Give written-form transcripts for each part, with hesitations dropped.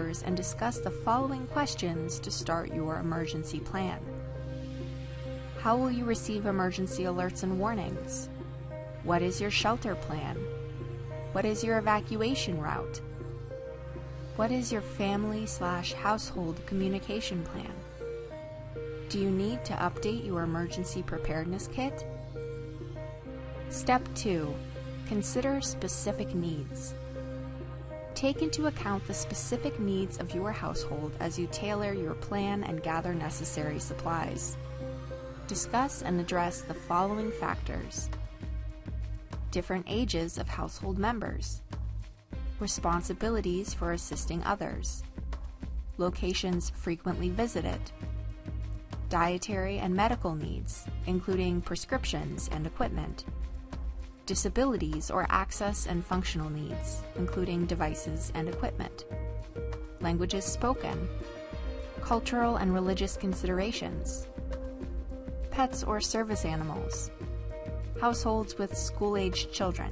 members and discuss the following questions to start your emergency plan. How will you receive emergency alerts and warnings? What is your shelter plan? What is your evacuation route? What is your family/household communication plan? Do you need to update your emergency preparedness kit? Step 2. Consider specific needs. Take into account the specific needs of your household as you tailor your plan and gather necessary supplies. Discuss and address the following factors: different ages of household members, responsibilities for assisting others, locations frequently visited, dietary and medical needs, including prescriptions and equipment, disabilities or access and functional needs, including devices and equipment, languages spoken, cultural and religious considerations, pets or service animals, households with school-aged children.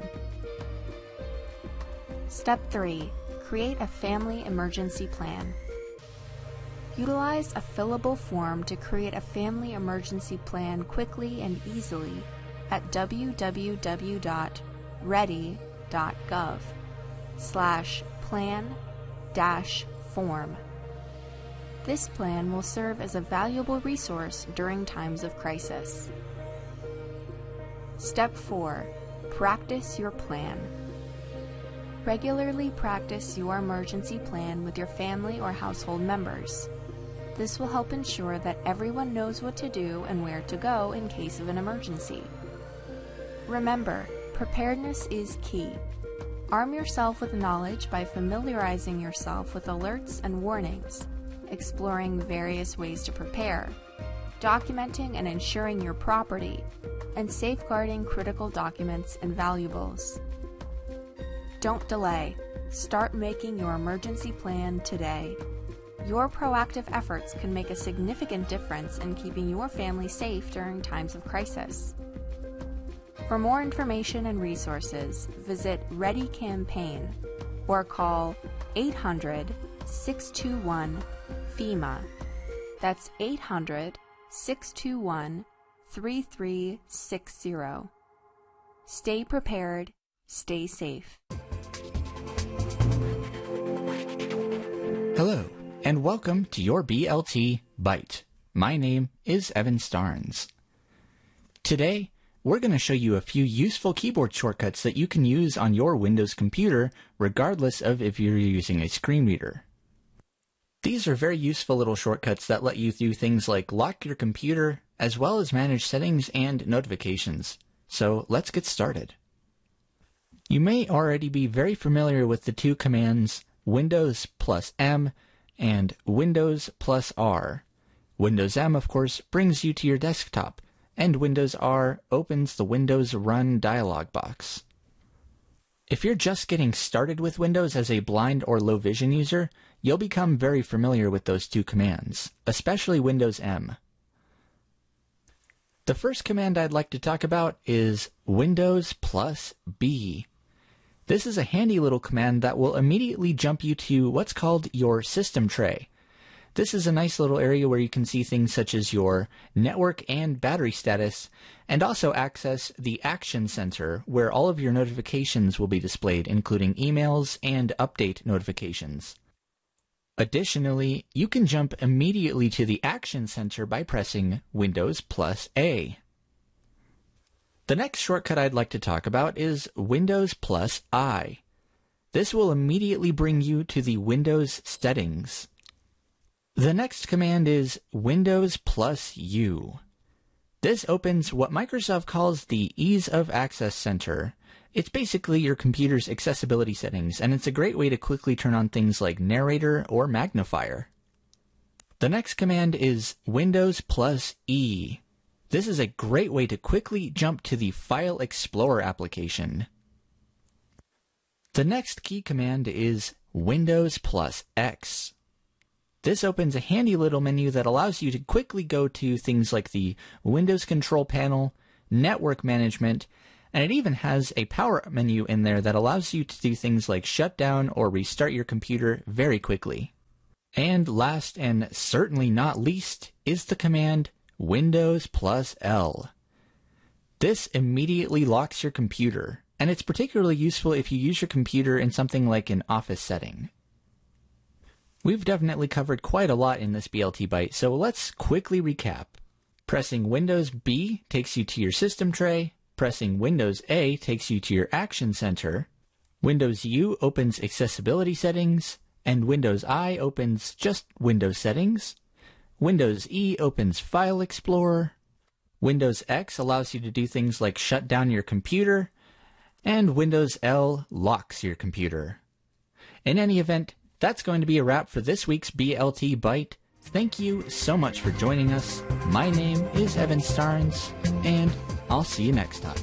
Step 3. Create a family emergency plan. Utilize a fillable form to create a family emergency plan quickly and easily at www.ready.gov/plan-form. This plan will serve as a valuable resource during times of crisis. Step 4. Practice your plan. Regularly practice your emergency plan with your family or household members. This will help ensure that everyone knows what to do and where to go in case of an emergency. Remember, preparedness is key. Arm yourself with knowledge by familiarizing yourself with alerts and warnings, exploring various ways to prepare, documenting and ensuring your property, and safeguarding critical documents and valuables. Don't delay. Start making your emergency plan today. Your proactive efforts can make a significant difference in keeping your family safe during times of crisis. For more information and resources, visit Ready Campaign or call 800-621-FEMA. That's 800-621-3360. Stay prepared, stay safe. Hello, and welcome to your BLT Bite. My name is Evan Starnes. Today, we're going to show you a few useful keyboard shortcuts that you can use on your Windows computer, regardless of if you're using a screen reader. These are very useful little shortcuts that let you do things like lock your computer, as well as manage settings and notifications. So let's get started. You may already be very familiar with the two commands Windows plus M and Windows plus R. Windows M, of course, brings you to your desktop, and Windows R opens the Windows Run dialog box. If you're just getting started with Windows as a blind or low vision user, you'll become very familiar with those two commands, especially Windows M. The first command I'd like to talk about is Windows plus B. This is a handy little command that will immediately jump you to what's called your system tray. This is a nice little area where you can see things such as your network and battery status, and also access the Action Center, where all of your notifications will be displayed, including emails and update notifications. Additionally, you can jump immediately to the Action Center by pressing Windows plus A. The next shortcut I'd like to talk about is Windows plus I. This will immediately bring you to the Windows settings. The next command is Windows plus U. This opens what Microsoft calls the Ease of Access Center. It's basically your computer's accessibility settings, and it's a great way to quickly turn on things like Narrator or Magnifier. The next command is Windows plus E. This is a great way to quickly jump to the File Explorer application. The next key command is Windows plus X. This opens a handy little menu that allows you to quickly go to things like the Windows Control Panel, Network Management, and it even has a power menu in there that allows you to do things like shut down or restart your computer very quickly. And last and certainly not least is the command Windows plus L. This immediately locks your computer, and it's particularly useful if you use your computer in something like an office setting. We've definitely covered quite a lot in this BLT Byte, so let's quickly recap. Pressing Windows B takes you to your system tray, pressing Windows A takes you to your Action Center, Windows U opens accessibility settings, and Windows I opens just Windows settings, Windows E opens File Explorer, Windows X allows you to do things like shut down your computer, and Windows L locks your computer. In any event, that's going to be a wrap for this week's BLT Byte. Thank you so much for joining us. My name is Evan Starnes, and I'll see you next time.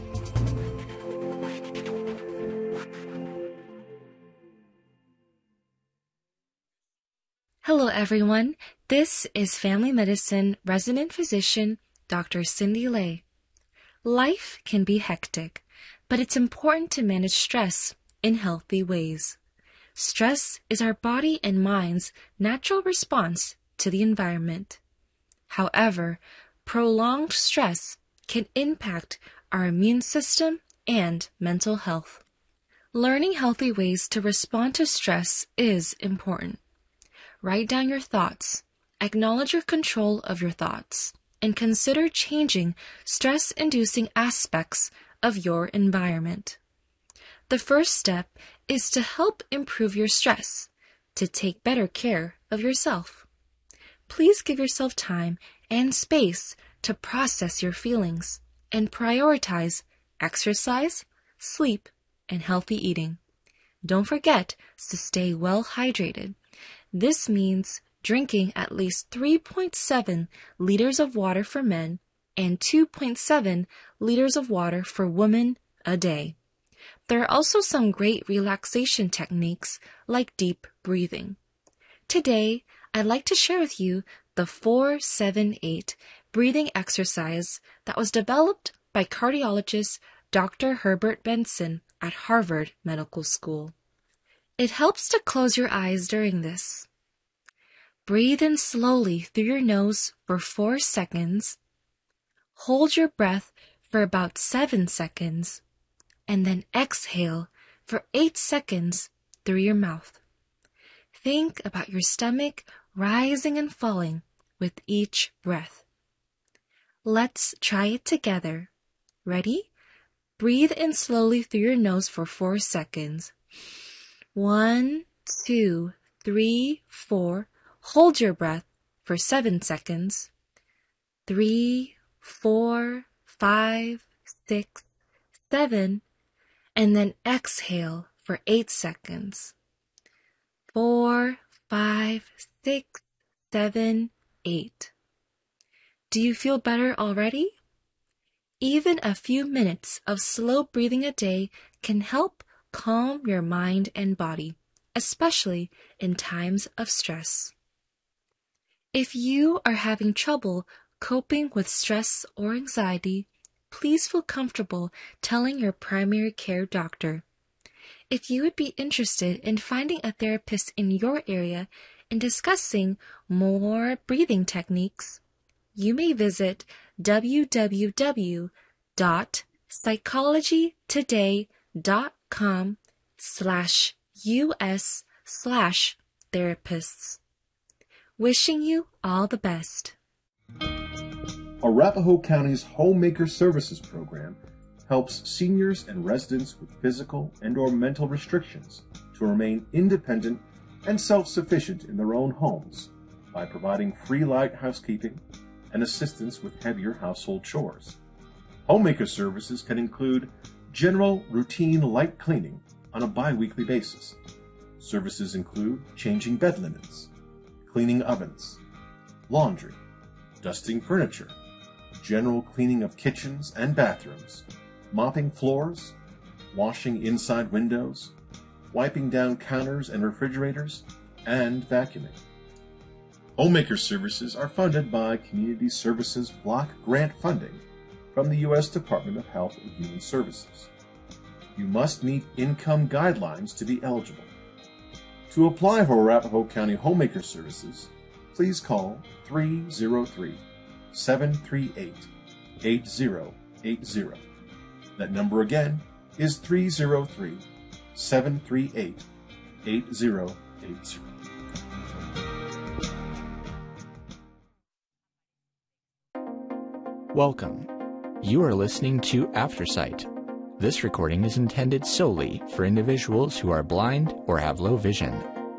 Hello everyone, this is Family Medicine Resident Physician Dr. Cindy Lay. Life can be hectic, but it's important to manage stress in healthy ways. Stress is our body and mind's natural response to the environment. However, prolonged stress can impact our immune system and mental health. Learning healthy ways to respond to stress is important. Write down your thoughts, acknowledge your control of your thoughts, and consider changing stress-inducing aspects of your environment. The first step is to help improve your stress, to take better care of yourself. Please give yourself time and space to process your feelings and prioritize exercise, sleep, and healthy eating. Don't forget to stay well hydrated. This means drinking at least 3.7 liters of water for men and 2.7 liters of water for women a day. There are also some great relaxation techniques like deep breathing. Today, I'd like to share with you the 4-7-8 breathing exercise that was developed by cardiologist Dr. Herbert Benson at Harvard Medical School. It helps to close your eyes during this. Breathe in slowly through your nose for 4 seconds. Hold your breath for about 7 seconds, and then exhale for 8 seconds through your mouth. Think about your stomach rising and falling with each breath. Let's try it together. Ready? Breathe in slowly through your nose for 4 seconds. 1, 2, 3, 4. Hold your breath for 7 seconds. 3, 4, 5, 6, 7. And then exhale for 8 seconds. 4, 5, 6, 7, 8. Do you feel better already? Even a few minutes of slow breathing a day can help calm your mind and body, especially in times of stress. If you are having trouble coping with stress or anxiety, please feel comfortable telling your primary care doctor. If you would be interested in finding a therapist in your area and discussing more breathing techniques, you may visit www.psychologytoday.com/US/therapists. Wishing you all the best. Arapahoe County's Homemaker Services program helps seniors and residents with physical and/or mental restrictions to remain independent and self-sufficient in their own homes by providing free light housekeeping and assistance with heavier household chores. Homemaker services can include general routine light cleaning on a bi-weekly basis. Services include changing bed linens, cleaning ovens, laundry, dusting furniture, general cleaning of kitchens and bathrooms, mopping floors, washing inside windows, wiping down counters and refrigerators, and vacuuming. Homemaker services are funded by Community Services Block Grant funding from the U.S. Department of Health and Human Services. You must meet income guidelines to be eligible. To apply for Arapahoe County Homemaker Services, please call 303-738-8080. That number again is 303-738-8080. Welcome. You are listening to Aftersight. This recording is intended solely for individuals who are blind or have low vision.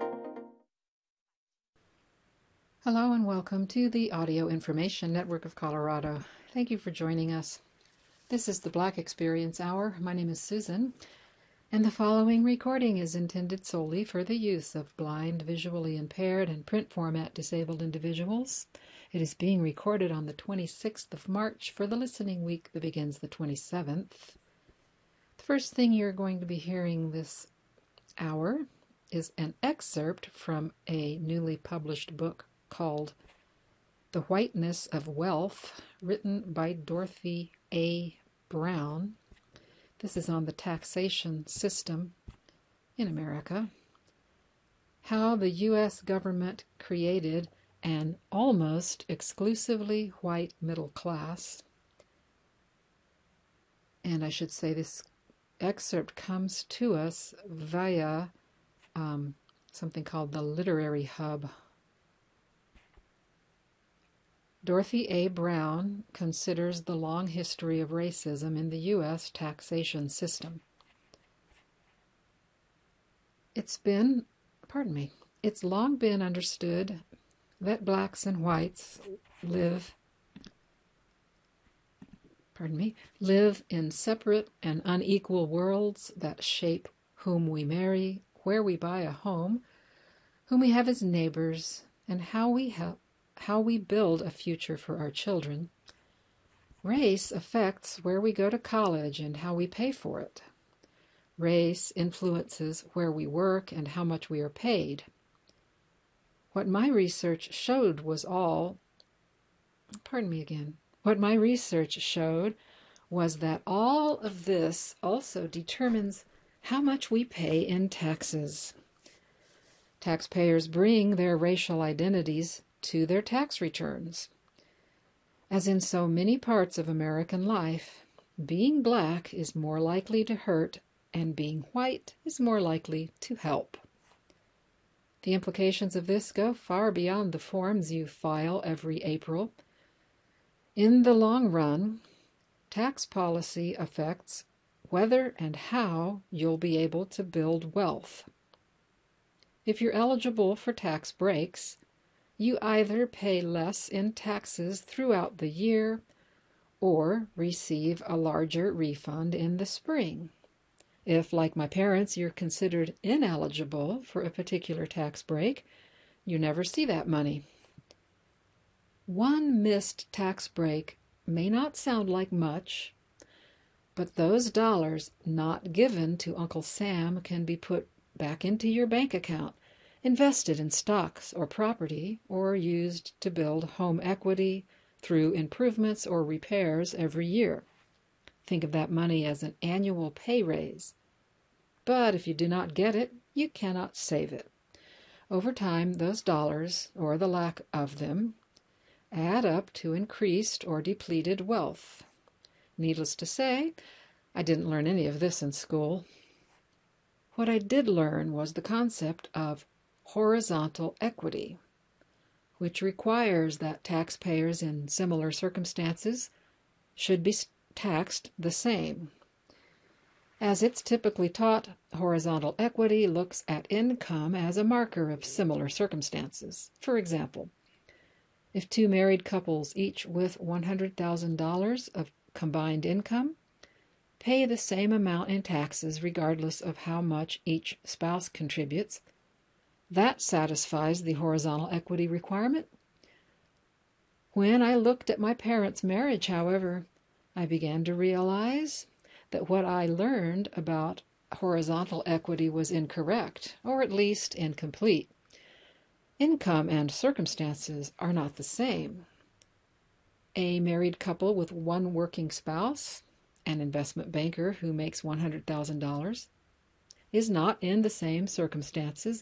Hello and welcome to the Audio Information Network of Colorado. Thank you for joining us. This is the Black Experience Hour. My name is Susan, and the following recording is intended solely for the use of blind, visually impaired, and print format disabled individuals. It is being recorded on the 26th of March for the listening week that begins the 27th. The first thing you're going to be hearing this hour is an excerpt from a newly published book called The Whiteness of Wealth, written by Dorothy A. Brown. This is on the taxation system in America. How the U.S. government created an almost exclusively white middle class. And I should say this excerpt comes to us via something called the Literary Hub. Dorothy A. Brown considers the long history of racism in the U.S. taxation system. It's long been understood that blacks and whites live in separate and unequal worlds that shape whom we marry, where we buy a home, whom we have as neighbors, and how we build a future for our children. Race affects where we go to college and how we pay for it. Race influences where we work and how much we are paid. What my research showed was that all of this also determines how much we pay in taxes. Taxpayers bring their racial identities to their tax returns. As in so many parts of American life, being black is more likely to hurt and being white is more likely to help. The implications of this go far beyond the forms you file every April. In the long run, tax policy affects whether and how you'll be able to build wealth. If you're eligible for tax breaks, you either pay less in taxes throughout the year or receive a larger refund in the spring. If, like my parents, you're considered ineligible for a particular tax break, you never see that money. One missed tax break may not sound like much, but those dollars not given to Uncle Sam can be put back into your bank account, invested in stocks or property, or used to build home equity through improvements or repairs every year. Think of that money as an annual pay raise. But if you do not get it, you cannot save it. Over time, those dollars, or the lack of them, add up to increased or depleted wealth. Needless to say, I didn't learn any of this in school. What I did learn was the concept of horizontal equity, which requires that taxpayers in similar circumstances should be taxed the same. As it's typically taught, horizontal equity looks at income as a marker of similar circumstances. For example, if two married couples, each with $100,000 of combined income, pay the same amount in taxes regardless of how much each spouse contributes, that satisfies the horizontal equity requirement. When I looked at my parents' marriage, however, I began to realize that what I learned about horizontal equity was incorrect, or at least incomplete. Income and circumstances are not the same. A married couple with one working spouse, an investment banker who makes $100,000, is not in the same circumstances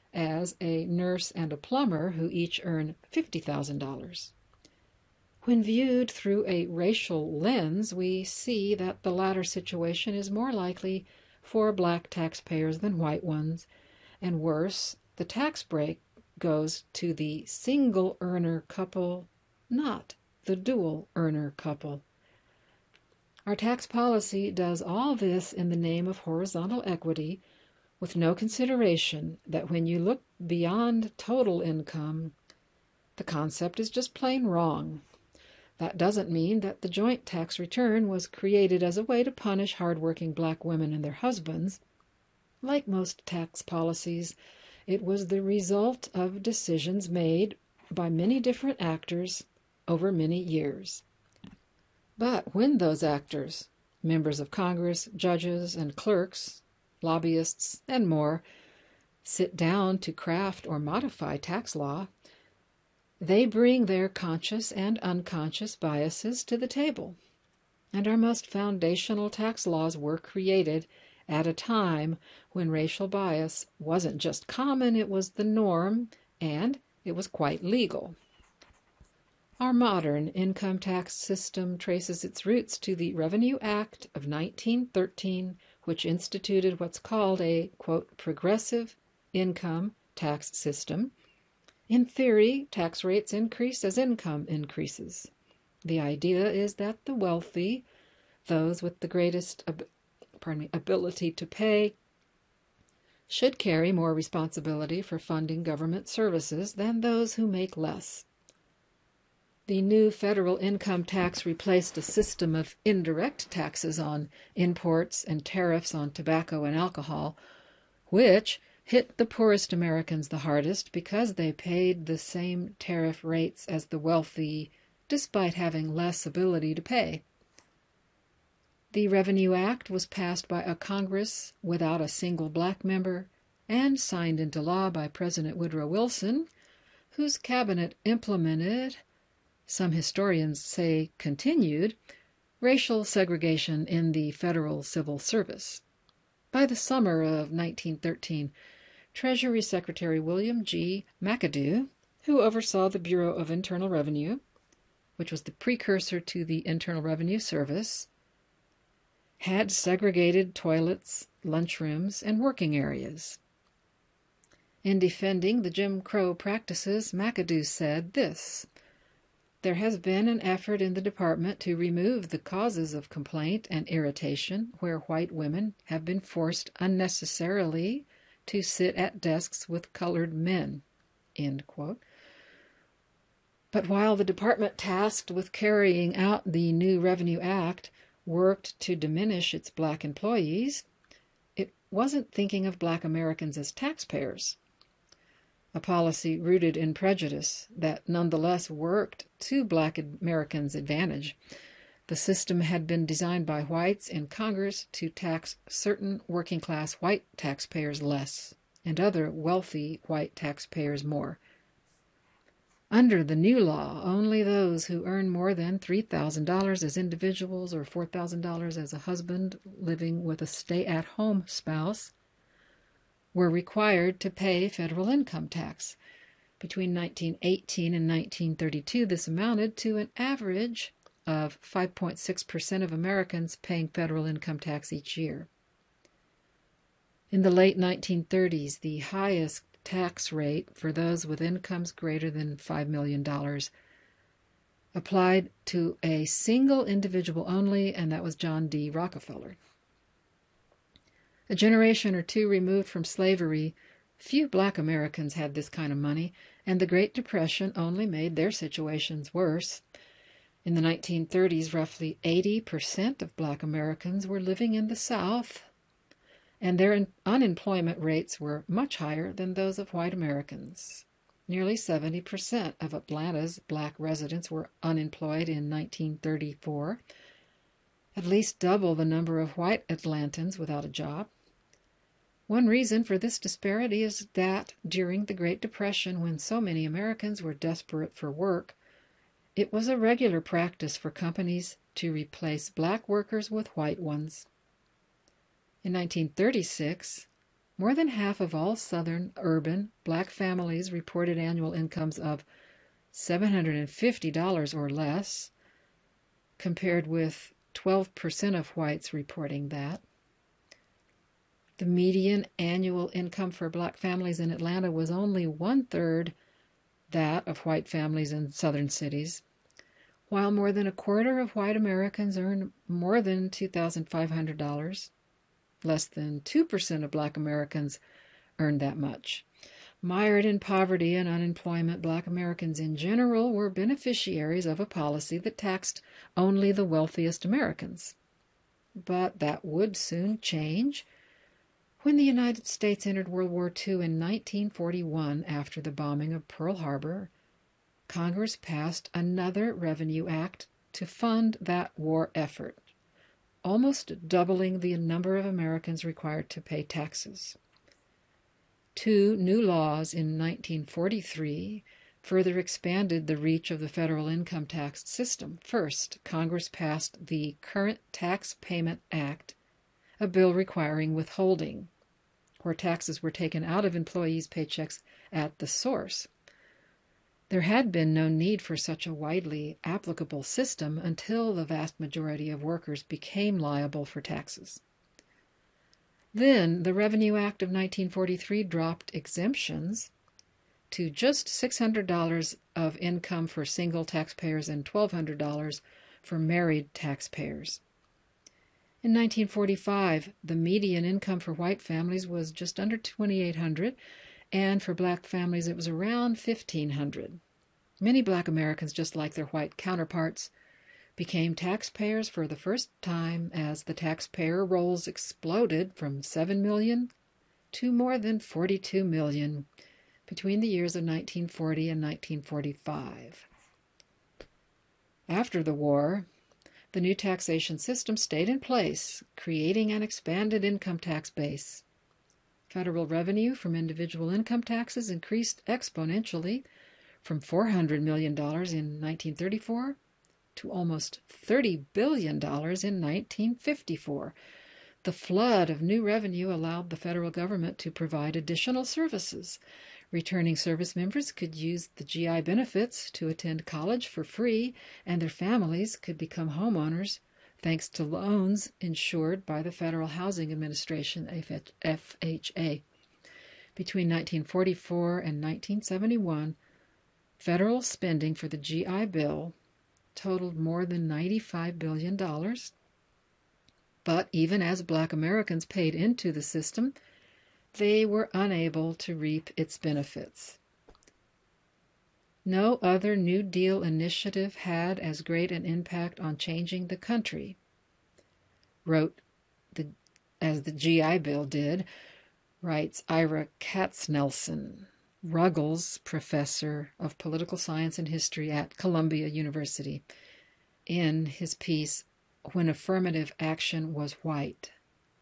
as a nurse and a plumber who each earn $50,000. When viewed through a racial lens, we see that the latter situation is more likely for black taxpayers than white ones, and worse, the tax break goes to the single earner couple, not the dual earner couple. Our tax policy does all this in the name of horizontal equity, with no consideration that when you look beyond total income, the concept is just plain wrong. That doesn't mean that the joint tax return was created as a way to punish hardworking black women and their husbands. Like most tax policies, it was the result of decisions made by many different actors over many years. But when those actors, members of Congress, judges and clerks, lobbyists, and more, sit down to craft or modify tax law, they bring their conscious and unconscious biases to the table. And our most foundational tax laws were created at a time when racial bias wasn't just common, it was the norm, and it was quite legal. Our modern income tax system traces its roots to the Revenue Act of 1913, which instituted what's called a, quote, progressive income tax system. In theory, tax rates increase as income increases. The idea is that the wealthy, those with the greatest ability to pay, should carry more responsibility for funding government services than those who make less. The new federal income tax replaced a system of indirect taxes on imports and tariffs on tobacco and alcohol, which hit the poorest Americans the hardest because they paid the same tariff rates as the wealthy, despite having less ability to pay. The Revenue Act was passed by a Congress without a single black member and signed into law by President Woodrow Wilson, whose cabinet implemented, some historians say continued, racial segregation in the federal civil service. By the summer of 1913, Treasury Secretary William G. McAdoo, who oversaw the Bureau of Internal Revenue, which was the precursor to the Internal Revenue Service, had segregated toilets, lunchrooms, and working areas. In defending the Jim Crow practices, McAdoo said this: "There has been an effort in the department to remove the causes of complaint and irritation where white women have been forced unnecessarily to sit at desks with colored men." End quote. But while the department tasked with carrying out the new Revenue Act worked to diminish its black employees, it wasn't thinking of black Americans as taxpayers, a policy rooted in prejudice that nonetheless worked to black Americans' advantage. The system had been designed by whites in Congress to tax certain working-class white taxpayers less and other wealthy white taxpayers more. Under the new law, only those who earn more than $3,000 as individuals or $4,000 as a husband living with a stay-at-home spouse were required to pay federal income tax. Between 1918 and 1932, this amounted to an average of 5.6% of Americans paying federal income tax each year. In the late 1930s, the highest tax rate for those with incomes greater than $5 million applied to a single individual only, and that was John D. Rockefeller. A generation or two removed from slavery, few black Americans had this kind of money, and the Great Depression only made their situations worse. In the 1930s, roughly 80% of black Americans were living in the South, and their unemployment rates were much higher than those of white Americans. Nearly 70% of Atlanta's black residents were unemployed in 1934, at least double the number of white Atlantans without a job. One reason for this disparity is that during the Great Depression, when so many Americans were desperate for work, it was a regular practice for companies to replace black workers with white ones. In 1936, More than half of all southern urban black families reported annual incomes of $750 or less, compared with 12% of whites reporting that. The median annual income for black families in Atlanta was only one-third that of white families in southern cities, while more than a quarter of white Americans earn more than $2,500. Less than 2% of black Americans earned that much. Mired in poverty and unemployment, black Americans in general were beneficiaries of a policy that taxed only the wealthiest Americans. But that would soon change. When the United States entered World War II in 1941, after the bombing of Pearl Harbor, Congress passed another Revenue Act to fund that war effort, almost doubling the number of Americans required to pay taxes. Two new laws in 1943 further expanded the reach of the federal income tax system. First, Congress passed the Current Tax Payment Act, a bill requiring withholding, where taxes were taken out of employees' paychecks at the source. There had been no need for such a widely applicable system until the vast majority of workers became liable for taxes. Then the Revenue Act of 1943 dropped exemptions to just $600 of income for single taxpayers and $1,200 for married taxpayers. In 1945, the median income for white families was just under $2,800, and for black families it was around $1,500. Many black Americans, just like their white counterparts, became taxpayers for the first time as the taxpayer rolls exploded from 7 million to more than 42 million between the years of 1940 and 1945. After the war, the new taxation system stayed in place, creating an expanded income tax base. Federal revenue from individual income taxes increased exponentially from $400 million in 1934 to almost $30 billion in 1954. The flood of new revenue allowed the federal government to provide additional services. Returning service members could use the GI benefits to attend college for free, and their families could become homeowners thanks to loans insured by the Federal Housing Administration, FHA. Between 1944 and 1971, federal spending for the GI Bill totaled more than $95 billion. But even as black Americans paid into the system, they were unable to reap its benefits. No other New Deal initiative had as great an impact on changing the country, as the GI Bill did, writes Ira Katznelson, Ruggles Professor of Political Science and History at Columbia University, in his piece, When Affirmative Action Was White.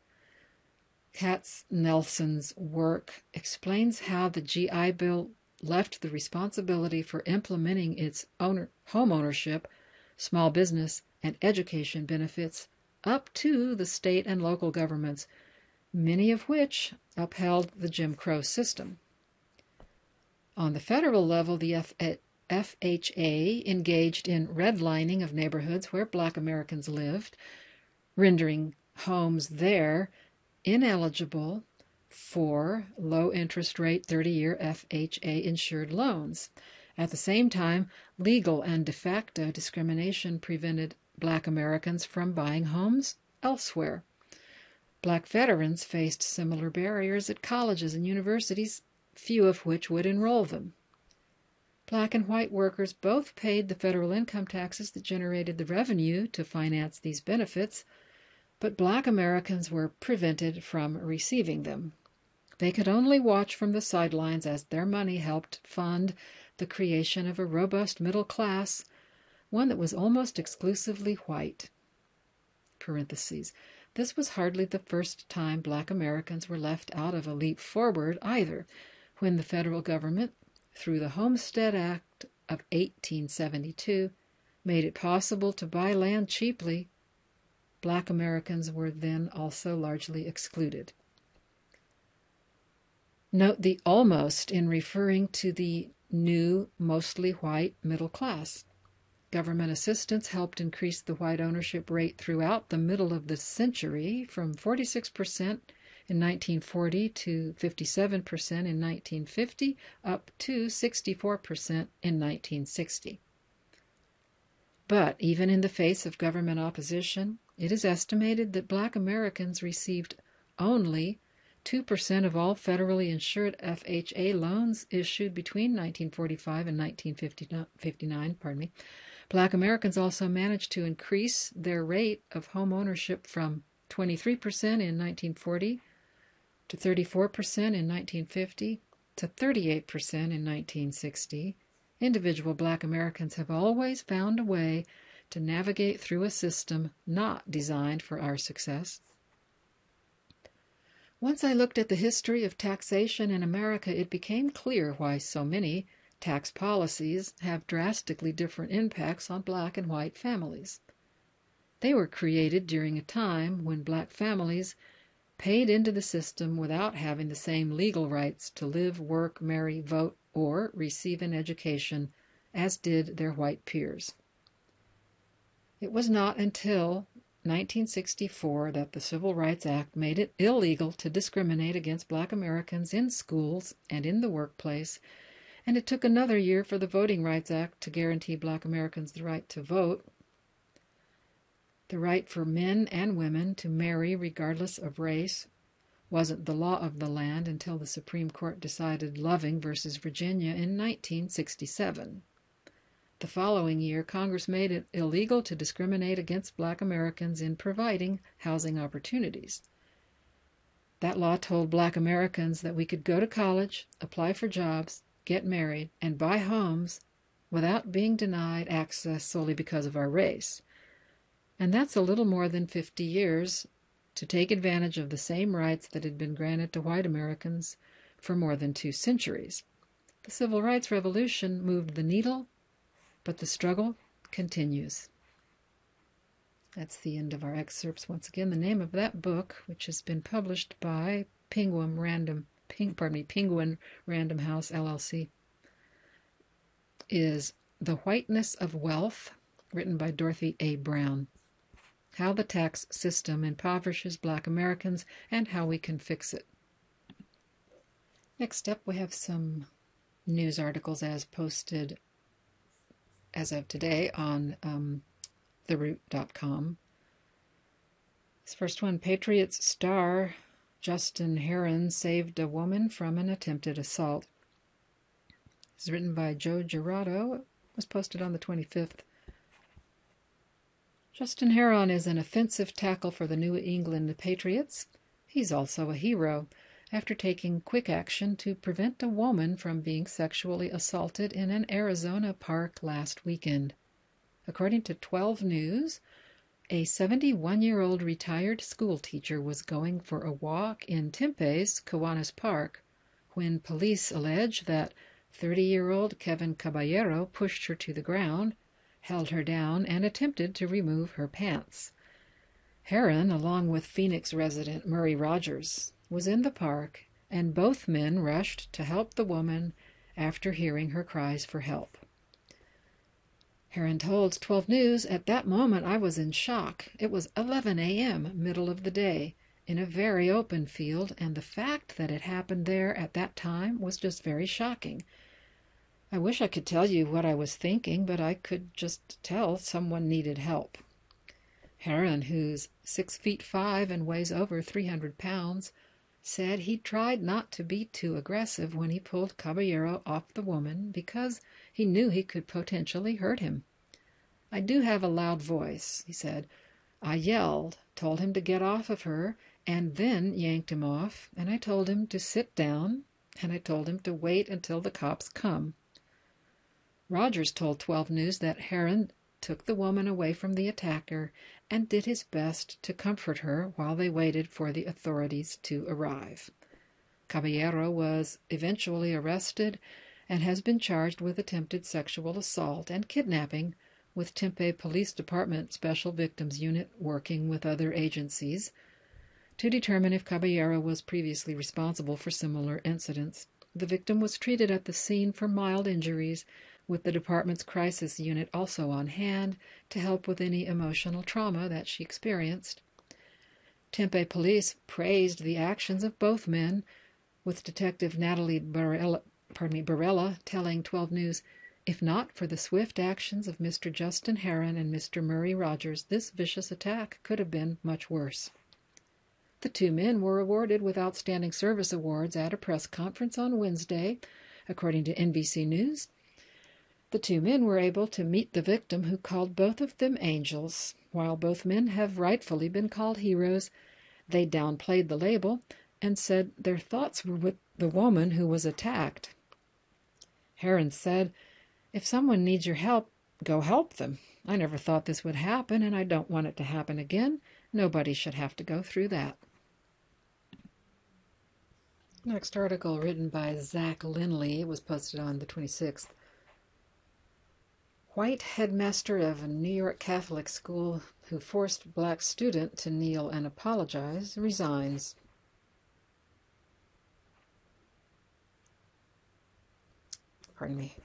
Katznelson's work explains how the GI Bill left the responsibility for implementing its homeownership, small business, and education benefits up to the state and local governments, many of which upheld the Jim Crow system. On the federal level, the FHA engaged in redlining of neighborhoods where black Americans lived, rendering homes there ineligible for low-interest rate 30-year FHA-insured loans. At the same time, legal and de facto discrimination prevented black Americans from buying homes elsewhere. Black veterans faced similar barriers at colleges and universities, few of which would enroll them. Black and white workers both paid the federal income taxes that generated the revenue to finance these benefits, but black Americans were prevented from receiving them. They could only watch from the sidelines as their money helped fund the creation of a robust middle class, one that was almost exclusively white. Parentheses. This was hardly the first time black Americans were left out of a leap forward either. When the federal government, through the Homestead Act of 1872, made it possible to buy land cheaply, black Americans were then also largely excluded. Note the almost in referring to the new, mostly white middle class. Government assistance helped increase the white ownership rate throughout the middle of the century from 46% in 1940 to 57% in 1950, up to 64% in 1960. But even in the face of government opposition, it is estimated that Black Americans received only 2% of all federally insured FHA loans issued between 1945 and 1959. Black Americans also managed to increase their rate of home ownership from 23% in 1940 to 34% in 1950 to 38% in 1960. Individual Black Americans have always found a way to navigate through a system not designed for our success. Once I looked at the history of taxation in America, it became clear why so many tax policies have drastically different impacts on Black and white families. They were created during a time when Black families paid into the system without having the same legal rights to live, work, marry, vote, or receive an education as did their white peers. It was not until 1964 that the Civil Rights Act made it illegal to discriminate against Black Americans in schools and in the workplace, and it took another year for the Voting Rights Act to guarantee Black Americans the right to vote, the right for men and women to marry regardless of race wasn't the law of the land until the Supreme Court decided Loving versus Virginia in 1967. The following year, Congress made it illegal to discriminate against Black Americans in providing housing opportunities. That law told Black Americans that we could go to college, apply for jobs, get married, and buy homes without being denied access solely because of our race. And that's a little more than 50 years to take advantage of the same rights that had been granted to white Americans for more than 2 centuries. The Civil Rights Revolution moved the needle, but the struggle continues. That's the end of our excerpts. Once again, the name of that book, which has been published by Penguin Random House, LLC, is The Whiteness of Wealth, written by Dorothy A. Brown. How the Tax System Impoverishes Black Americans and How We Can Fix It. Next up, we have some news articles as posted as of today on theroot.com. This first one, Patriots star Justin Herron saved a woman from an attempted assault. It's written by Joe Girardo. It was posted on the 25th. Justin Herron is an offensive tackle for the New England Patriots. He's also a hero after taking quick action to prevent a woman from being sexually assaulted in an Arizona park last weekend. According to 12 News, a 71-year-old retired school teacher was going for a walk in Tempe's Kiwanis Park when police allege that 30-year-old Kevin Caballero pushed her to the ground, held her down, and attempted to remove her pants. Herron, along with Phoenix resident Murray Rogers, was in the park, and both men rushed to help the woman after hearing her cries for help. Herron told 12 News, "At that moment I was in shock. It was 11 a.m., middle of the day, in a very open field, and the fact that it happened there at that time was just very shocking. I wish I could tell you what I was thinking, but I could just tell someone needed help." Herron, who's 6'5" and weighs over 300 pounds, said he tried not to be too aggressive when he pulled Caballero off the woman because he knew he could potentially hurt him. "I do have a loud voice," he said. "I yelled, told him to get off of her, and then yanked him off, and I told him to sit down, and I told him to wait until the cops come." Rogers told 12 News that Herron took the woman away from the attacker and did his best to comfort her while they waited for the authorities to arrive. Caballero was eventually arrested and has been charged with attempted sexual assault and kidnapping, with Tempe Police Department Special Victims Unit working with other agencies. to determine if Caballero was previously responsible for similar incidents. The victim was treated at the scene for mild injuries, with the department's crisis unit also on hand to help with any emotional trauma that she experienced. Tempe police praised the actions of both men, with Detective Natalie Barella telling 12 News, "If not for the swift actions of Mr. Justin Heron and Mr. Murray Rogers, this vicious attack could have been much worse." The two men were awarded with Outstanding Service Awards at a press conference on Wednesday, according to NBC News. The two men were able to meet the victim, who called both of them angels. While both men have rightfully been called heroes, they downplayed the label and said their thoughts were with the woman who was attacked. Heron said, "If someone needs your help, go help them. I never thought this would happen, and I don't want it to happen again. Nobody should have to go through that." Next article, written by Zach Lindley, was posted on the 26th. White headmaster of a New York Catholic school who forced black student to kneel and apologize resigns. Pardon me.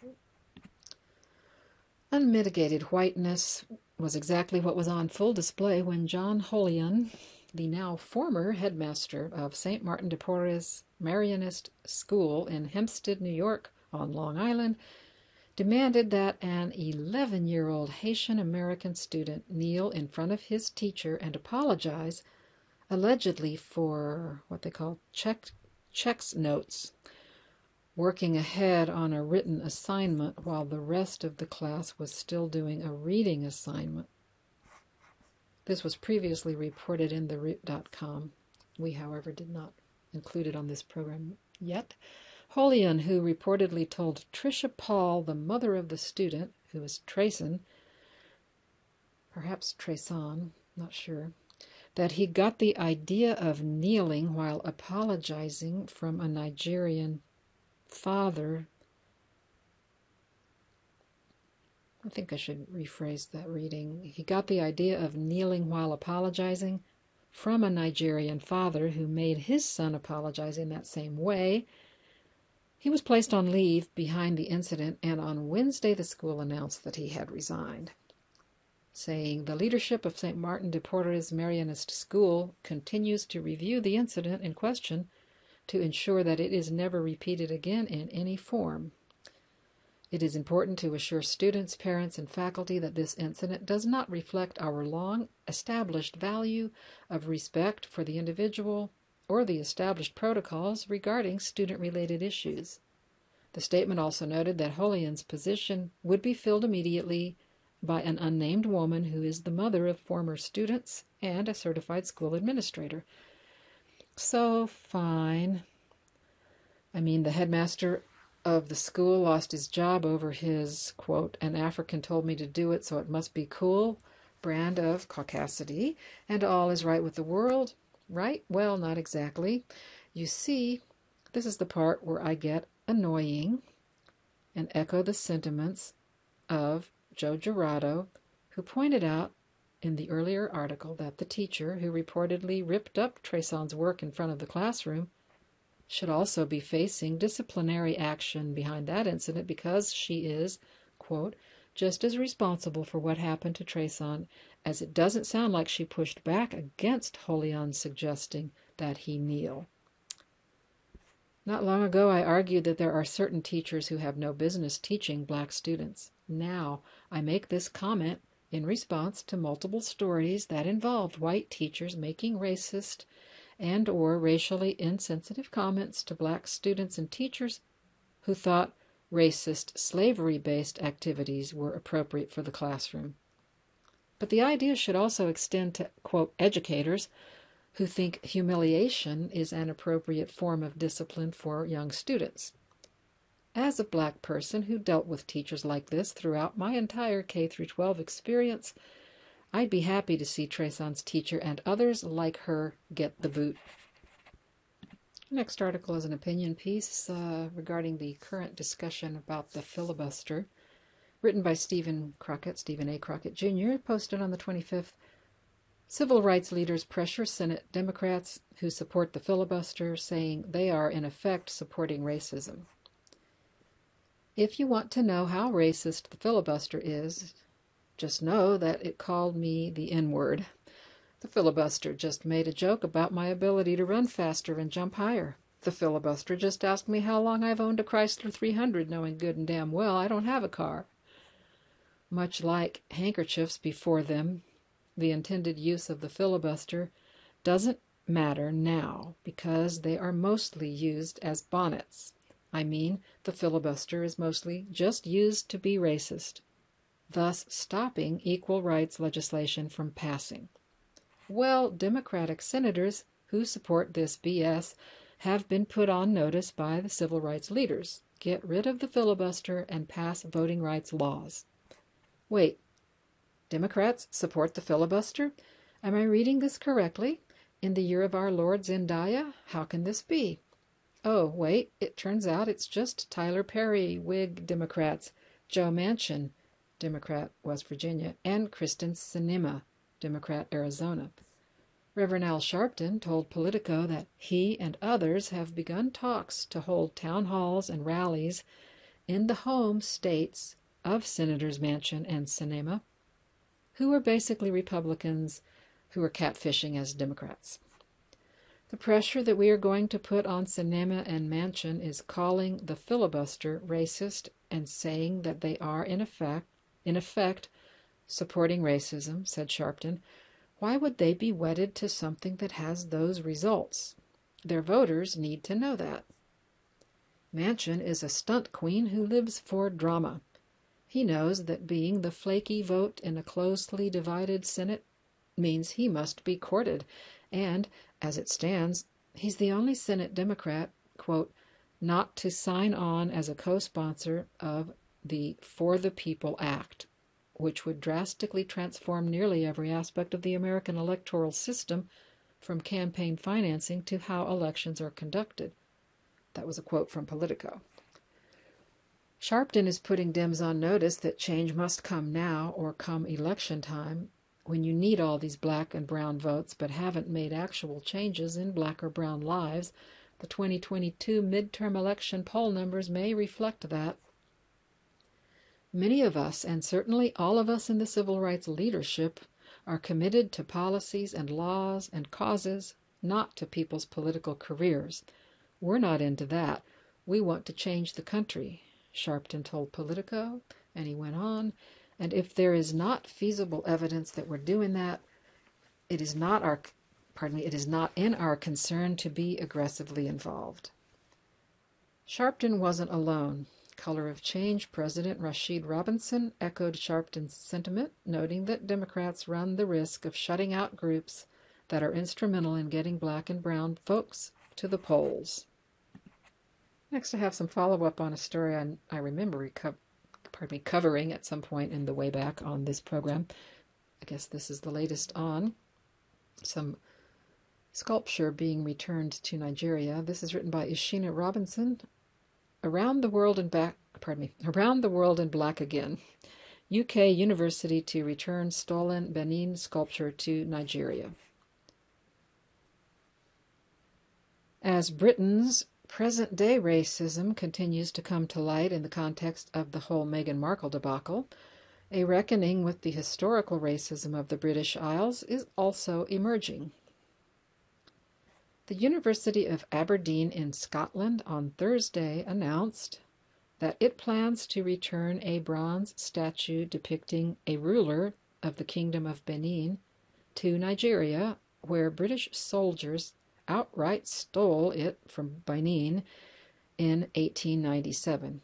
Unmitigated whiteness was exactly what was on full display when John Holian, the now former headmaster of St. Martin de Porres Marianist School in Hempstead, New York, on Long Island, demanded that an 11-year-old Haitian-American student kneel in front of his teacher and apologize, allegedly for what they call checks notes, working ahead on a written assignment while the rest of the class was still doing a reading assignment. This was previously reported in theroot.com. We, however, did not include it on this program yet. Holian, who reportedly told Tricia Paul, the mother of the student, who is Trayson, perhaps Trayson, not sure, that he got the idea of kneeling while apologizing from a Nigerian father. I think I should rephrase that reading. He got the idea of kneeling while apologizing from a Nigerian father who made his son apologize in that same way. He was placed on leave behind the incident, and on Wednesday the school announced that he had resigned, saying the leadership of St. Martin de Porres Marianist School continues to review the incident in question to ensure that it is never repeated again in any form. It is important to assure students, parents, and faculty that this incident does not reflect our long-established value of respect for the individual or the established protocols regarding student-related issues. The statement also noted that Holian's position would be filled immediately by an unnamed woman who is the mother of former students and a certified school administrator. So, fine. I mean, the headmaster of the school lost his job over his, quote, "an African told me to do it, so it must be cool," brand of caucasity, and all is right with the world. Right? Well, not exactly. You see, this is the part where I get annoying and echo the sentiments of Joe Gerardo, who pointed out in the earlier article that the teacher who reportedly ripped up Trayson's work in front of the classroom should also be facing disciplinary action behind that incident because she is, quote, "just as responsible for what happened to Trayson as it doesn't sound like she pushed back against Holian suggesting that he kneel." Not long ago, I argued that there are certain teachers who have no business teaching black students. Now, I make this comment in response to multiple stories that involved white teachers making racist and or racially insensitive comments to black students and teachers who thought racist slavery-based activities were appropriate for the classroom. But the idea should also extend to, quote, educators who think humiliation is an appropriate form of discipline for young students. As a black person who dealt with teachers like this throughout my entire K-12 experience, I'd be happy to see Trayson's teacher and others like her get the boot. Next article is an opinion piece regarding the current discussion about the filibuster, written by Stephen A. Crockett Jr., posted on the 25th. Civil rights leaders pressure Senate Democrats who support the filibuster, saying they are in effect supporting racism. If you want to know how racist the filibuster is, just know that it called me the N-word. The filibuster just made a joke about my ability to run faster and jump higher. The filibuster just asked me how long I've owned a Chrysler 300, knowing good and damn well I don't have a car. Much like handkerchiefs before them, the intended use of the filibuster doesn't matter now because they are mostly used as bonnets. I mean, the filibuster is mostly just used to be racist, thus stopping equal rights legislation from passing. Well, Democratic senators who support this BS have been put on notice by the civil rights leaders. Get rid of the filibuster and pass voting rights laws. Wait, Democrats support the filibuster? Am I reading this correctly? In the year of our Lord Zendaya? How can this be? Oh, wait, it turns out it's just Tyler Perry, Whig Democrats, Joe Manchin, Democrat, West Virginia, and Kristen Sinema, Democrat, Arizona. Reverend Al Sharpton told Politico that he and others have begun talks to hold town halls and rallies in the home states of Senators Manchin and Sinema, who are basically Republicans who are catfishing as Democrats. The pressure that we are going to put on Sinema and Manchin is calling the filibuster racist and saying that they are, in effect, supporting racism, said Sharpton. Why would they be wedded to something that has those results? Their voters need to know that. Manchin is a stunt queen who lives for drama. He knows that being the flaky vote in a closely divided Senate means he must be courted, and, as it stands, he's the only Senate Democrat, quote, not to sign on as a co-sponsor of the For the People Act, which would drastically transform nearly every aspect of the American electoral system, from campaign financing to how elections are conducted. That was a quote from Politico. Sharpton is putting Dems on notice that change must come now or come election time, when you need all these black and brown votes but haven't made actual changes in black or brown lives. The 2022 midterm election poll numbers may reflect that. Many of us, and certainly all of us in the civil rights leadership, are committed to policies and laws and causes, not to people's political careers. We're not into that. We want to change the country, Sharpton told Politico, and he went on, and if there is not feasible evidence that we're doing that, it is not in our concern to be aggressively involved. Sharpton wasn't alone. Color of Change President Rashid Robinson echoed Sharpton's sentiment, noting that Democrats run the risk of shutting out groups that are instrumental in getting black and brown folks to the polls. Next, I have some follow-up on a story I remember covering at some point in the way back on this program. I guess this is the latest on some sculpture being returned to Nigeria. This is written by Ishina Robinson. Around the World in Black Again. UK University to return stolen Benin sculpture to Nigeria. As Britain's present-day racism continues to come to light in the context of the whole Meghan Markle debacle, a reckoning with the historical racism of the British Isles is also emerging. The University of Aberdeen in Scotland on Thursday announced that it plans to return a bronze statue depicting a ruler of the Kingdom of Benin to Nigeria, where British soldiers outright stole it from Benin in 1897.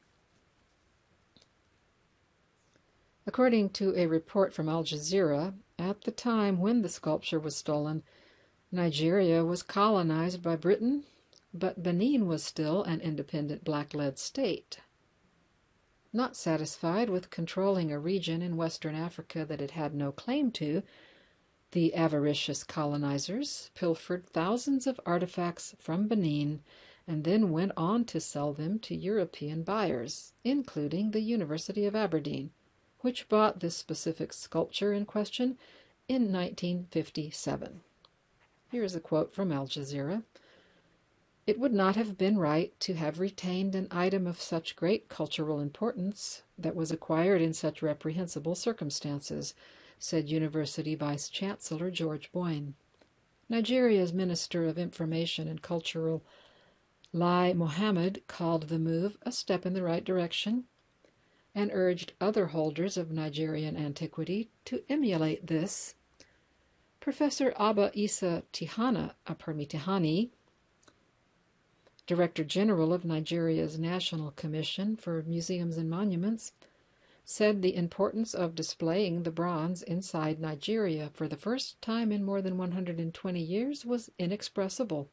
According to a report from Al Jazeera, at the time when the sculpture was stolen, Nigeria was colonized by Britain, but Benin was still an independent black-led state. Not satisfied with controlling a region in Western Africa that it had no claim to, the avaricious colonizers pilfered thousands of artifacts from Benin and then went on to sell them to European buyers, including the University of Aberdeen, which bought this specific sculpture in question in 1957. Here is a quote from Al Jazeera. "It would not have been right to have retained an item of such great cultural importance that was acquired in such reprehensible circumstances," said University Vice-Chancellor George Boyne. Nigeria's Minister of Information and Cultural, Lai Mohammed, called the move a step in the right direction and urged other holders of Nigerian antiquity to emulate this. Professor Abba Isa Tihani, Director General of Nigeria's National Commission for Museums and Monuments, said the importance of displaying the bronze inside Nigeria for the first time in more than 120 years was inexpressible,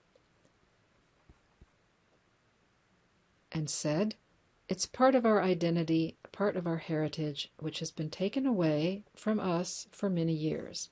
and said, "It's part of our identity, part of our heritage, which has been taken away from us for many years."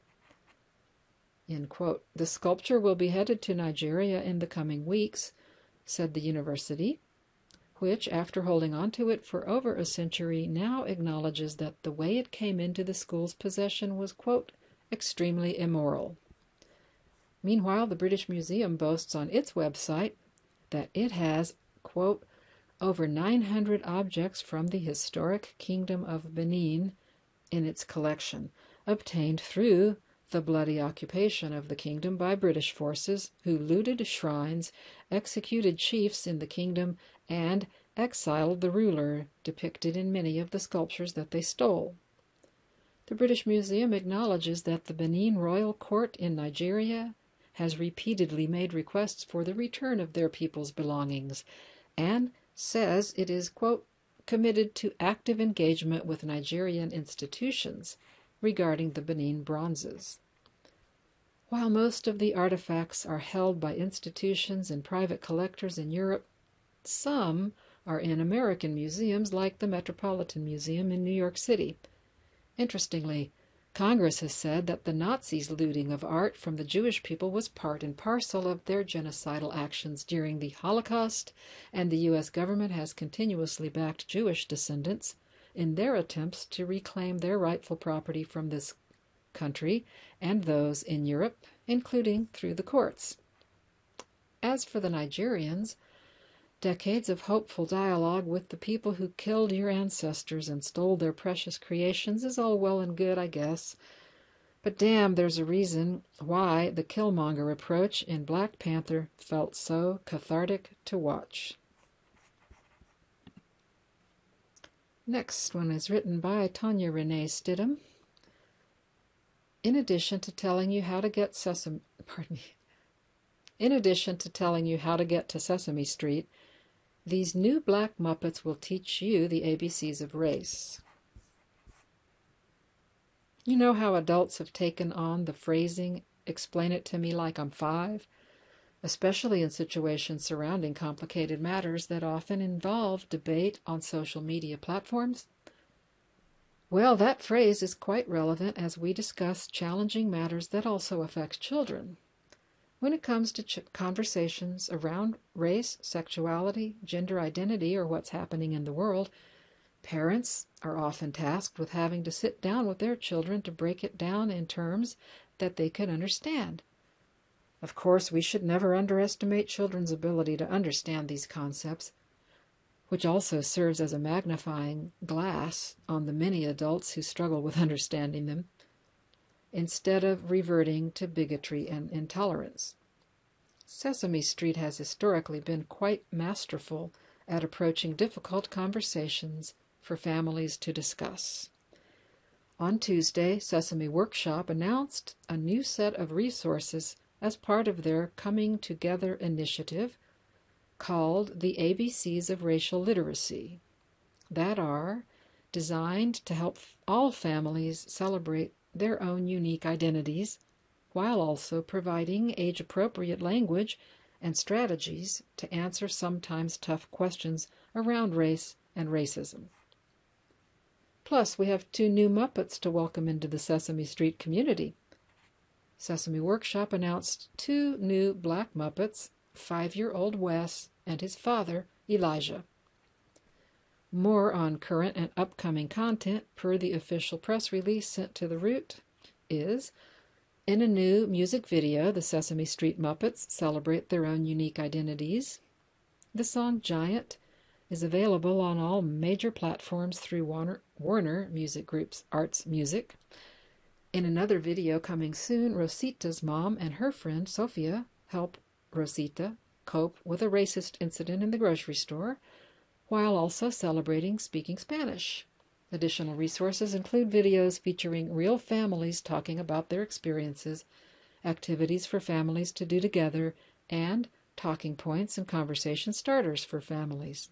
End quote. The sculpture will be headed to Nigeria in the coming weeks, said the university, which, after holding on to it for over a century, now acknowledges that the way it came into the school's possession was, quote, "extremely immoral." Meanwhile, the British Museum boasts on its website that it has, quote, "over 900 objects from the historic Kingdom of Benin in its collection, obtained through the bloody occupation of the kingdom by British forces, who looted shrines, executed chiefs in the kingdom, and exiled the ruler, depicted in many of the sculptures that they stole." The British Museum acknowledges that the Benin Royal Court in Nigeria has repeatedly made requests for the return of their people's belongings, and says it is, quote, "committed to active engagement with Nigerian institutions regarding the Benin bronzes." While most of the artifacts are held by institutions and private collectors in Europe, some are in American museums like the Metropolitan Museum in New York City. Interestingly, Congress has said that the Nazis' looting of art from the Jewish people was part and parcel of their genocidal actions during the Holocaust, and the U.S. government has continuously backed Jewish descendants in their attempts to reclaim their rightful property from this country and those in Europe, including through the courts. As for the Nigerians, decades of hopeful dialogue with the people who killed your ancestors and stole their precious creations is all well and good, I guess. But damn, there's a reason why the Killmonger approach in Black Panther felt so cathartic to watch. Next one is written by Tanya Renee Stidham. In addition to telling you how to get to Sesame Street, these new Black Muppets will teach you the ABCs of race. You know how adults have taken on the phrasing, "explain it to me like I'm 5," especially in situations surrounding complicated matters that often involve debate on social media platforms? Well, that phrase is quite relevant as we discuss challenging matters that also affect children. When it comes to conversations around race, sexuality, gender identity, or what's happening in the world, parents are often tasked with having to sit down with their children to break it down in terms that they can understand. Of course, we should never underestimate children's ability to understand these concepts, which also serves as a magnifying glass on the many adults who struggle with understanding them, instead of reverting to bigotry and intolerance. Sesame Street has historically been quite masterful at approaching difficult conversations for families to discuss. On Tuesday, Sesame Workshop announced a new set of resources as part of their Coming Together initiative called the ABCs of Racial Literacy, that are designed to help all families celebrate their own unique identities, while also providing age-appropriate language and strategies to answer sometimes tough questions around race and racism. Plus, we have 2 new Muppets to welcome into the Sesame Street community. Sesame Workshop announced 2 new Black Muppets, 5-year-old Wes and his father, Elijah. More on current and upcoming content per the official press release sent to The Root is In a new music video, the Sesame Street Muppets celebrate their own unique identities. The song Giant is available on all major platforms through Warner Music Group's Arts Music. In another video coming soon, Rosita's mom and her friend Sophia help Rosita cope with a racist incident in the grocery store, while also celebrating speaking Spanish. Additional resources include videos featuring real families talking about their experiences, activities for families to do together, and talking points and conversation starters for families.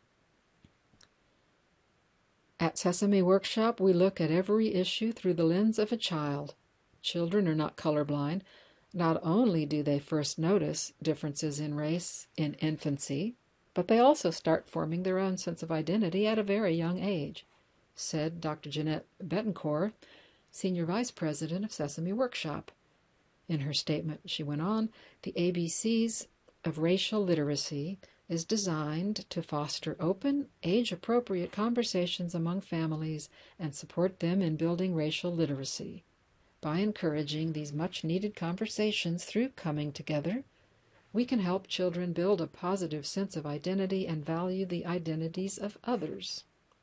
At Sesame Workshop, we look at every issue through the lens of a child. Children are not colorblind. Not only do they first notice differences in race in infancy, but they also start forming their own sense of identity at a very young age, said Dr. Jeanette Betancourt, Senior Vice President of Sesame Workshop. In her statement, she went on, the ABCs of racial literacy is designed to foster open, age-appropriate conversations among families and support them in building racial literacy. By encouraging these much-needed conversations through coming together, we can help children build a positive sense of identity and value the identities of others.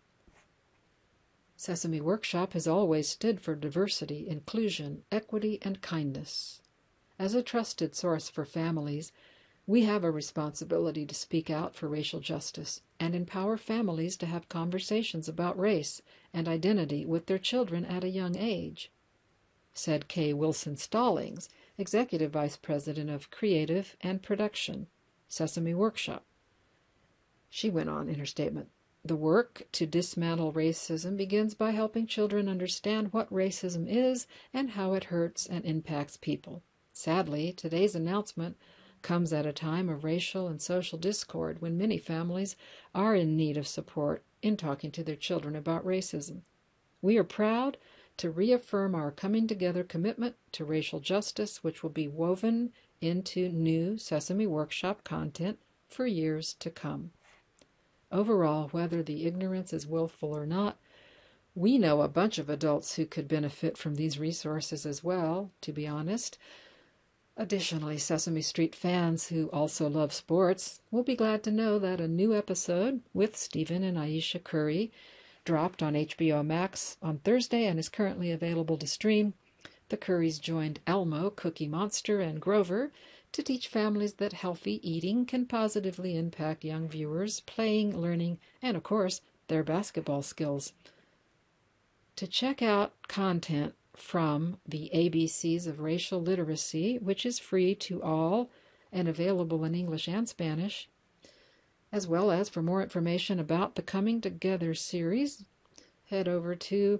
Sesame Workshop has always stood for diversity, inclusion, equity, and kindness. As a trusted source for families, we have a responsibility to speak out for racial justice and empower families to have conversations about race and identity with their children at a young age, said Kay Wilson Stallings, Executive Vice President of Creative and Production, Sesame Workshop. She went on in her statement, the work to dismantle racism begins by helping children understand what racism is and how it hurts and impacts people. Sadly, today's announcement comes at a time of racial and social discord when many families are in need of support in talking to their children about racism. We are proud to reaffirm our coming together commitment to racial justice, which will be woven into new Sesame Workshop content for years to come. Overall, whether the ignorance is willful or not, we know a bunch of adults who could benefit from these resources as well, to be honest. Additionally, Sesame Street fans who also love sports will be glad to know that a new episode with Stephen and Aisha Curry dropped on HBO Max on Thursday and is currently available to stream. The Currys joined Elmo, Cookie Monster, and Grover to teach families that healthy eating can positively impact young viewers' playing, learning, and, of course, their basketball skills. To check out content from the ABCs of Racial Literacy, which is free to all and available in English and Spanish, as well as for more information about the Coming Together series, head over to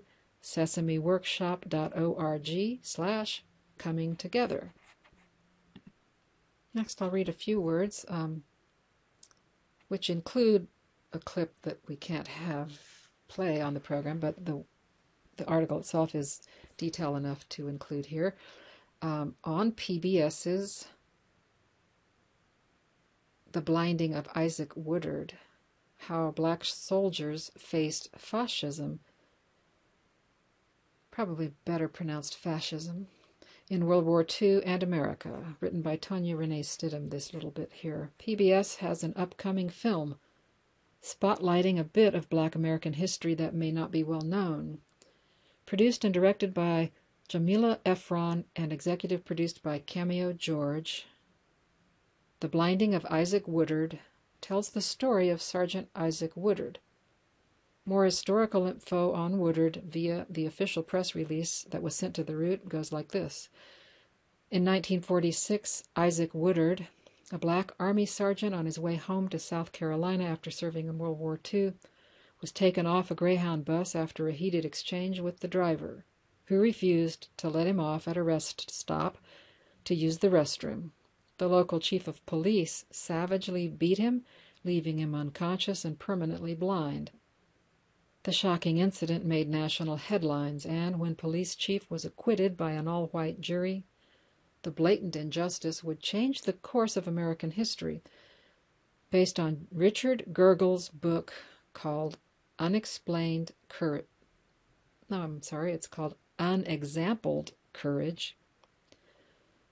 sesameworkshop.org/comingtogether. Next, I'll read a few words, which include a clip that we can't have play on the program, but the article itself is detailed enough to include here. On PBS's The Blinding of Isaac Woodard, How Black Soldiers Faced Fascism, probably better pronounced fascism, in World War II and America, written by Tonya Renee Stidham, this little bit here. PBS has an upcoming film spotlighting a bit of Black American history that may not be well known. Produced and directed by Jamila Efron and executive produced by Cameo George, The Blinding of Isaac Woodard tells the story of Sergeant Isaac Woodard. More historical info on Woodard via the official press release that was sent to the Root goes like this. In 1946, Isaac Woodard, a black Army sergeant on his way home to South Carolina after serving in World War II, was taken off a Greyhound bus after a heated exchange with the driver, who refused to let him off at a rest stop to use the restroom. The local chief of police savagely beat him, leaving him unconscious and permanently blind. The shocking incident made national headlines, and when police chief was acquitted by an all-white jury, the blatant injustice would change the course of American history. Based on Richard Gergel's book called Unexampled Courage,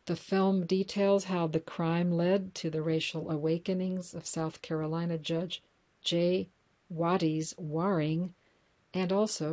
The film details how the crime led to the racial awakenings of South Carolina Judge J. Waddies Waring, and also